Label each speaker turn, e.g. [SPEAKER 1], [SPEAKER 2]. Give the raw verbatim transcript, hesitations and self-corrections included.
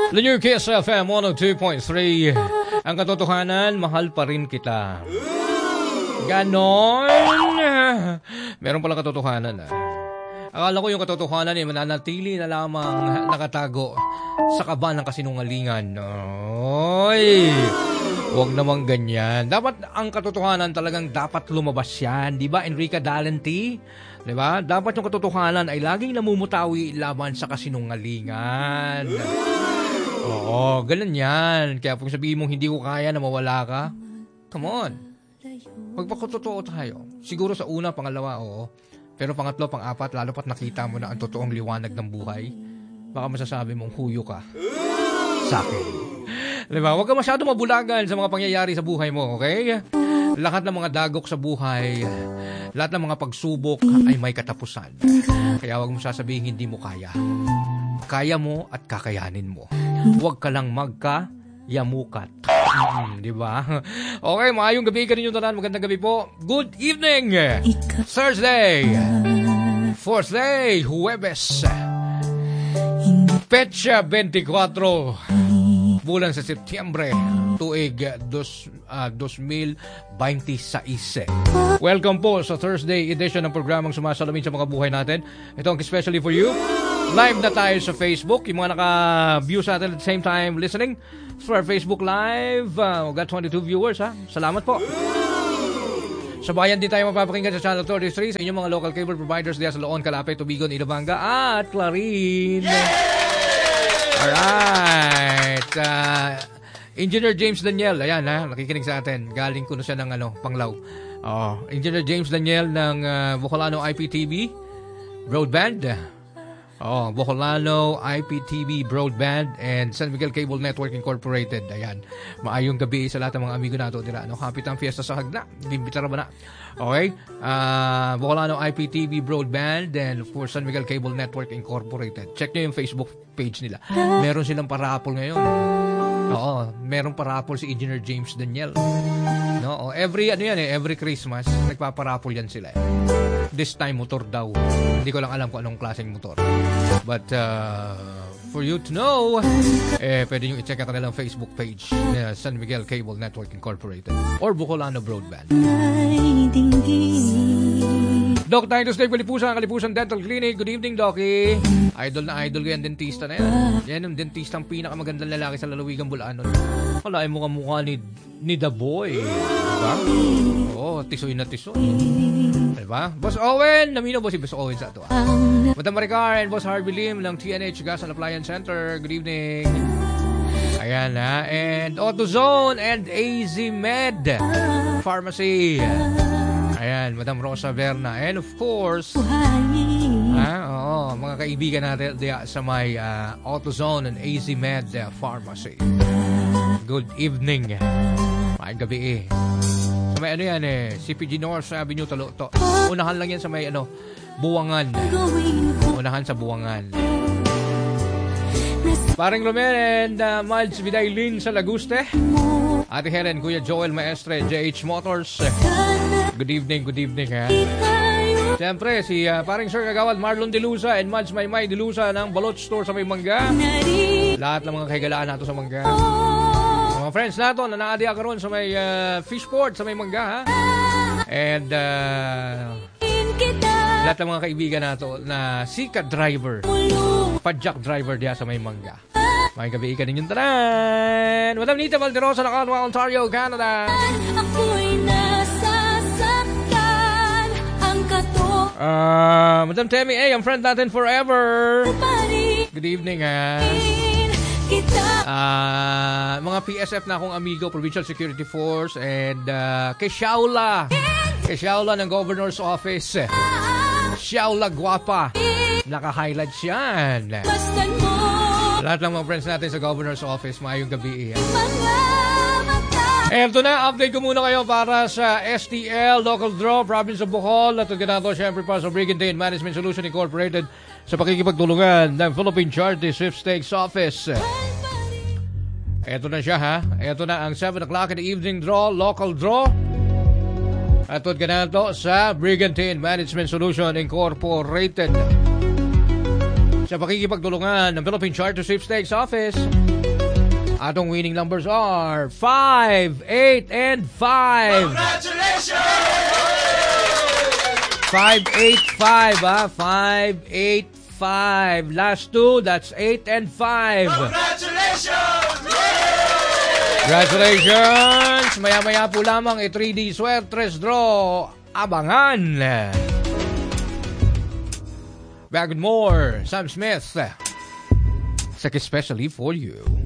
[SPEAKER 1] The New Kiss F M one oh two point three. Ang katotohanan, mahal pa rin kita. Ganon. Meron palang katotohanan ah. Akala ko yung katotohanan ay mananatili na lamang nakatago sa kaba ng kasinungalingan. Oy, huwag namang ganyan. Dapat ang katotohanan talagang dapat lumabas yan. Di ba, Enrica Dalenti? Di ba? Dapat yung katotohanan ay laging namumutawi laban sa kasinungalingan. Oo, ganun yan. Kaya kung sabihin mong hindi ko kaya na mawala ka, come on. Magpakototoo tayo. Siguro sa una, pangalawa, oo. Pero pangatlo, pang-apat, lalo pat nakita mo na ang totoong liwanag ng buhay, baka masasabi mong huyo ka sa akin. Diba? Huwag ka masyado mabulagan sa mga pangyayari sa buhay mo, okay? Lahat ng mga dagok sa buhay, lahat ng mga pagsubok ay may katapusan. Kaya huwag mo sasabihin hindi mo kaya. Kaya mo at kakayanin mo. Huwag ka lang magka-yamukat. Mm, di ba? Okay, maayong gabi ka rin yung tanan. Magandang gabi po. Good evening! Thursday, fourth day, Huwebes, Petsa twenty-four, bulan sa Setyembre, tuig dos, uh, twenty twenty-six. Welcome po sa Thursday edition ng programang sumasalamin sa mga buhay natin. Ito ang especially for you. Live na tayo sa Facebook. Yung mga naka-view sa atin at the same time listening for our Facebook Live. Uh, we got twenty-two viewers, ha? Salamat po. Sa bayan din tayo mapapakinggan sa Channel thirty-three sa inyong mga local cable providers diya sa Loon, Calapay, Tubigon, Ilabanga at Clarin. Alright. Uh, Engineer James Daniel, ayan ha, nakikinig sa atin. Galing ko na siya ng ano, Panglaw. Oh, Engineer James Daniel ng uh, Bocolano I P T V Broadband. Oh, Bocolano I P T V Broadband and San Miguel Cable Network Incorporated. Ayan. Maayong gabi sa lahat ng mga amigo nato dira. No, happy tang fiesta sa Hagna. Gimbitara ba na? Okay. Uh, Bocolano I P T V Broadband and for San Miguel Cable Network Incorporated. Check nyo yung Facebook page nila. Meron silang parapol ngayon. Oo, merong parapol si Engineer James Daniel. No, every ano yan eh, every Christmas nagpaparapol yan sila. Eh. This time motor daw. Hindi ko lang alam kung anong klaseng motor. But uh, for you to know, eh pwede nyo i-check ang kanilang Facebook page, uh, San Miguel Cable Network Incorporated or Bocolano Broadband. Doc Titus Dave Kalipusan, Kalipusan Dental Clinic. Good evening, Docy. Idol na idol ko yan, dentista na yan. Yan yung dentista ang pinakamagandang lalaki sa lalawigang Bulanon. Wala, ay mukha-mukha ni, ni The Boy. Diba? Oo, tisoy na tisoy. Diba? Boss Owen, namino po si Boss Owen sa ito. Ah. Madam Maricar and Boss Harvey Lim ng T N H Gas and Appliance Center. Good evening. Ayan ha. And AutoZone and A Z Med Pharmacy. Ayan, Madam Rosa Verna. And of course, ah, oo, mga kaibigan natin diya sa may uh, AutoZone and A Z Med uh, Pharmacy. Good evening. Maayong gabi eh. Sa may ano yan eh, C P G North Avenue, Taloto. Unahan lang yan sa may ano, Buwangan. Unahan sa Buwangan. Paring Romel and uh, Miles Vidaylin sa Laguste. Ate Helen, Kuya Joel Maestre, J H Motors. Good evening, good evening ha. Siyempre, si uh, paring Sir Kagawad Marlon Delusa and Mads Maymay Delusa ng Balot Store sa may Mangga. Lahat ng mga kahigalaan nato sa Mangga. Mga friends nato na naadya karon sa may uh, Fishport sa may Mangga ha. And uh, lahat ng mga kaibigan nato na sikat driver, padjak driver diya sa may Mangga. May gabi ka ninyong tanan. Madam Nita Valderosa ng Ottawa, Ontario, Canada. Ako'y nasasaktan ang kato. Uh, Madam Temi A, ang friend natin forever. Good evening ha. Uh, mga P S F na akong amigo, Provincial Security Force, and uh, kay Shaula. Kay Shaula ng Governor's Office. Shaula Guapa. Naka-highlights yan. Lahat ng mga friends natin sa Governor's Office, maayong gabi. Eto na, update ko muna kayo para sa S T L, Local Draw, Province of Bohol. At ganito, syempre para sa Brigantine Management Solution Incorporated sa pakikipagtulungan ng Philippine Charity Sweepstakes Office. Eto na siya ha. Eto na ang seven o'clock in the evening draw, Local Draw. At ganito sa Brigantine Management Solution Incorporated. sa pakikipagtulungan ng Philippine Charter Sweepstakes Office. Atong winning numbers are five, eight, and five.
[SPEAKER 2] Congratulations!
[SPEAKER 1] five, eight, five, ah. five, eight, five. Last two, that's eight and five.
[SPEAKER 2] Congratulations!
[SPEAKER 1] Congratulations! Maya-maya po lamang e three D Swertres Draw. Abangan! Back with more, Sam Smith. Especially for you.